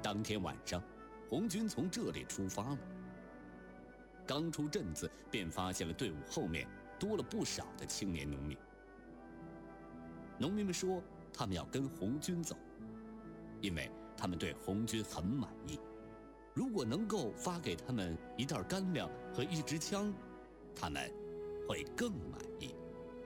当天晚上，红军从这里出发了。刚出镇子，便发现了队伍后面多了不少的青年农民。农民们说，他们要跟红军走，因为他们对红军很满意。如果能够发给他们一袋干粮和一支枪，他们会更满意。